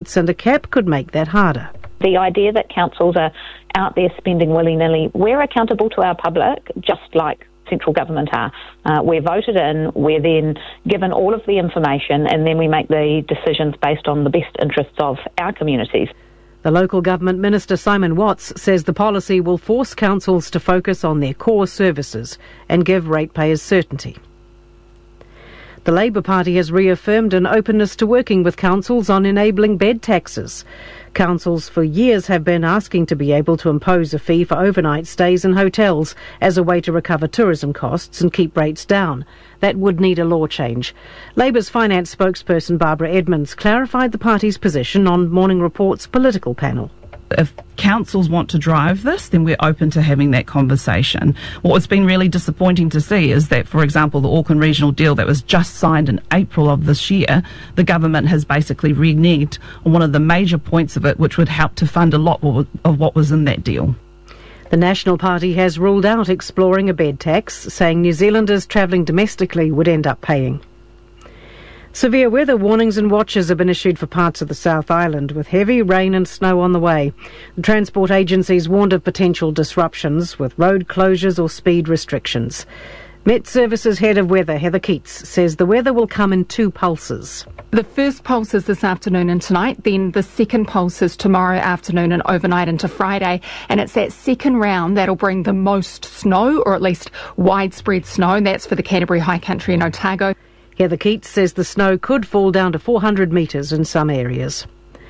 seats, and a cap could make that harder. The idea that councils are out there spending willy-nilly, we're accountable to our public, just like central government are. We're voted in, we're then given all of the information, and then we make the decisions based on the best interests of our communities. The local government minister, Simon Watts, says the policy will force councils to focus on their core services and give ratepayers certainty. The Labour Party has reaffirmed an openness to working with councils on enabling bed taxes. Councils for years have been asking to be able to impose a fee for overnight stays in hotels as a way to recover tourism costs and keep rates down. That would need a law change. Labour's finance spokesperson Barbara Edmonds clarified the party's position on Morning Report's political panel. If councils want to drive this, then we're open to having that conversation. What's been really disappointing to see is that, for example, the Auckland Regional deal that was just signed in April of this year, the government has basically reneged on one of the major points of it, which would help to fund a lot of what was in that deal. The National Party has ruled out exploring a bed tax, saying New Zealanders travelling domestically would end up paying. Severe weather warnings and watches have been issued for parts of the South Island, with heavy rain and snow on the way. The transport agencies warned of potential disruptions with road closures or speed restrictions. Met Services Head of Weather, Heather Keats, says the weather will come in two pulses. The first pulse is this afternoon and tonight, then the second pulse is tomorrow afternoon and overnight into Friday, and it's that second round that'll bring the most snow, or at least widespread snow, and that's for the Canterbury High Country and Otago. Heather Keats says the snow could fall down to 400 metres in some areas.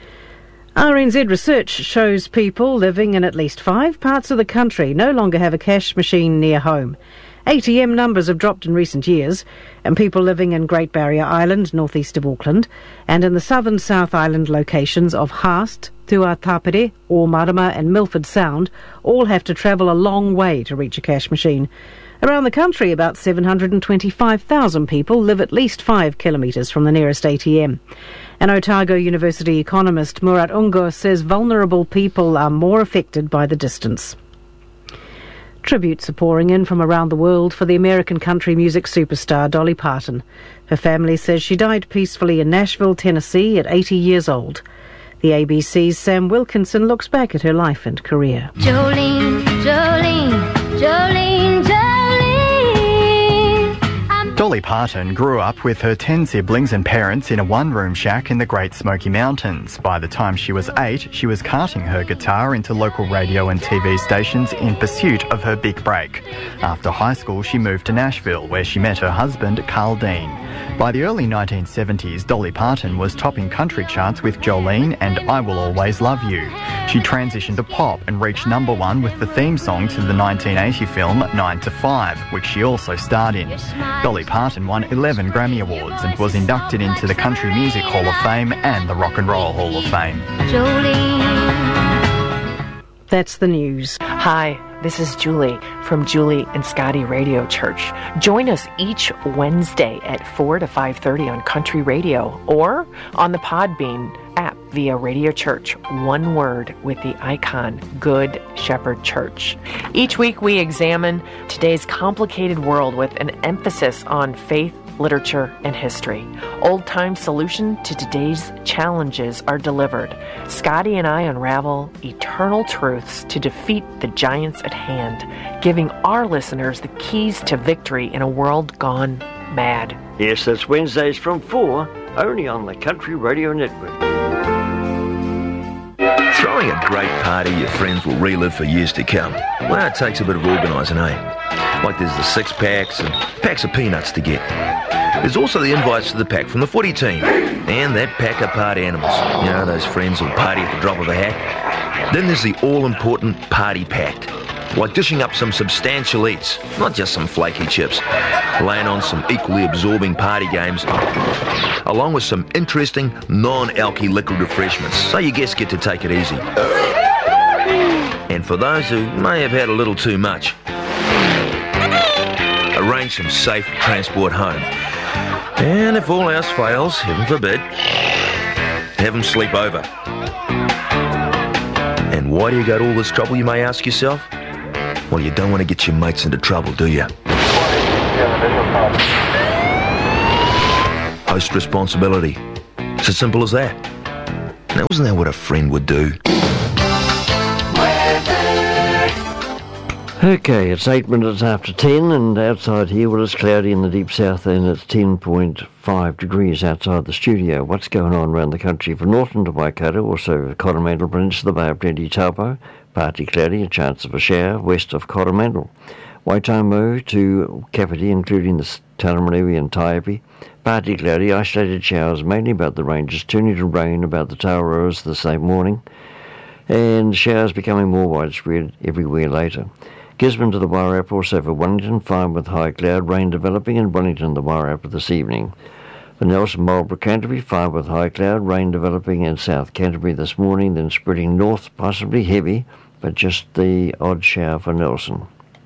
RNZ research shows people living in at least 5 parts of the country no longer have a cash machine near home. ATM numbers have dropped in recent years, and people living in Great Barrier Island, northeast of Auckland, and in the southern South Island locations of Haast, Tuatapere, Omarama and Milford Sound all have to travel a long way to reach a cash machine. Around the country, about 725,000 people live at least 5 kilometres from the nearest ATM. An Otago University economist, Murat Ungur, says vulnerable people are more affected by the distance. Tributes are pouring in from around the world for the American country music superstar Dolly Parton. Her family says she died peacefully in Nashville, Tennessee at 80 years old. The ABC's Sam Wilkinson looks back at her life and career. Jolene, Jolene, Jolene, Jolene. Dolly Parton grew up with her 10 siblings and parents in a one-room shack in the Great Smoky Mountains. By the time she was 8, she was carting her guitar into local radio and TV stations in pursuit of her big break. After high school, she moved to Nashville, where she met her husband, Carl Dean. By the early 1970s, Dolly Parton was topping country charts with Jolene and I Will Always Love You. She transitioned to pop and reached number 1 with the theme song to the 1980 film 9 to 5, which she also starred in. Dolly Parton won 11 Grammy Awards and was inducted into the Country Music Hall of Fame and the Rock and Roll Hall of Fame. That's the news. Hi, this is Julie from Julie and Scotty Radio Church. Join us each Wednesday at 4 to 5:30 on Country Radio or on the Podbean app via Radio Church, one word with the icon Good Shepherd Church. Each week we examine today's complicated world with an emphasis on faith, literature, and history. Old-time solution to today's challenges are delivered. Scotty and I unravel eternal truths to defeat the giants at hand, giving our listeners the keys to victory in a world gone mad. Yes, that's Wednesdays from 4, only on the Country Radio Network. Throwing a great party your friends will relive for years to come. Well, it takes a bit of organising, eh? Like there's the 6-packs and packs of peanuts to get. There's also the invites to the pack from the footy team and that pack of party animals. You know, those friends who'll party at the drop of a hat. Then there's the all-important party pact. Like dishing up some substantial eats, not just some flaky chips. Laying on some equally absorbing party games, along with some interesting non-alky liquid refreshments, so your guests get to take it easy. And for those who may have had a little too much, arrange some safe transport home. And if all else fails, heaven forbid, have them sleep over. And why do you go to all this trouble, you may ask yourself? Well, you don't want to get your mates into trouble, do you? Host responsibility. It's as simple as that. Now, wasn't that what a friend would do? Okay, it's 8 minutes after 10, and outside here, well, it's cloudy in the deep south, and it's 10.5 degrees outside the studio. What's going on around the country? From Northland to Waikato, also Coromandel Peninsula, Bay of Plenty, Taupo, partly cloudy, a chance of a shower west of Coromandel. Waitomo to Kapiti, including the Taramaniwi and Taiapi, partly cloudy, isolated showers mainly about the ranges, turning to rain about the Tauroas the same morning, and showers becoming more widespread everywhere later. Gisborne to the Wairarapa, also for Wellington, fine with high cloud, rain developing in Wellington to the Wairarapa this evening. For Nelson, Marlborough, Canterbury, fine with high cloud, rain developing in South Canterbury this morning, then spreading north, possibly heavy, but just the odd shower for Nelson.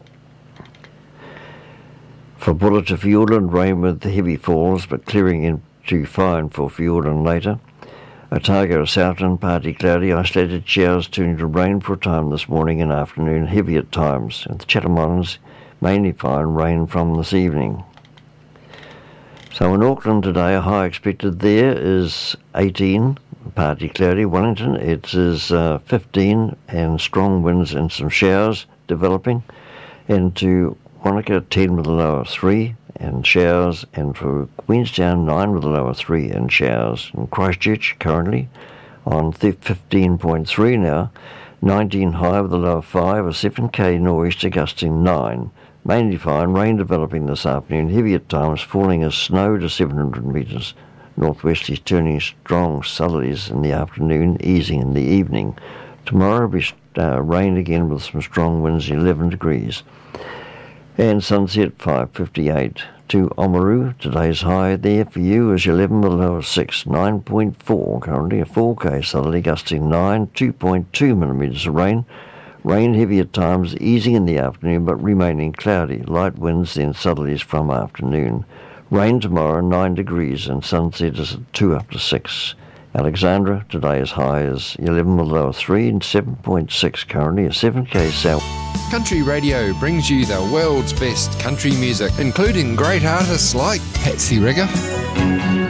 For Buller to Fiordland, rain with heavy falls, but clearing into fine for Fiordland later. Otago to Southland, partly cloudy, isolated showers turning to rain for a time this morning and afternoon, heavy at times. At the Chatham Islands, mainly fine, rain from this evening. So in Auckland today, a high expected there is 18, partly cloudy. Wellington, it is 15, and strong winds and some showers developing. And to Wanaka, 10 with a low of 3 and showers, and for Queenstown, 9 with a low of 3 and showers. And Christchurch currently on 15.3 now, 19 high with a low of 5, a 7k nor'easter gusting 9. Mainly fine, rain developing this afternoon, heavy at times, falling as snow to 700 metres. Northwesterlies turning strong southerlies in the afternoon, easing in the evening. Tomorrow will be rain again with some strong winds, 11 degrees. And sunset 5:58 to Oamaru. Today's high there for you is 11 with a low of 6, 9.4 currently, a 4k southerly gusting 9, 2.2 millimetres of rain. Rain heavy at times, easing in the afternoon but remaining cloudy. Light winds then southerlies from afternoon. Rain tomorrow 9 degrees and sunset is at 2 up to 6. Alexandra, today's high is 11 with a low of 3 and 7.6 currently, a 7k south. Country Radio brings you the world's best country music, including great artists like Patsy Rigger,